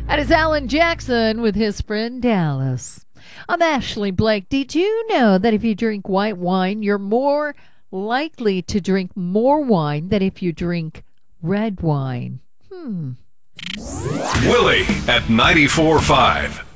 That is Alan Jackson with his friend Dallas. I'm Ashley Blake. Did you know that if you drink white wine, you're more likely to drink more wine than if you drink red wine? Willie at 94.5.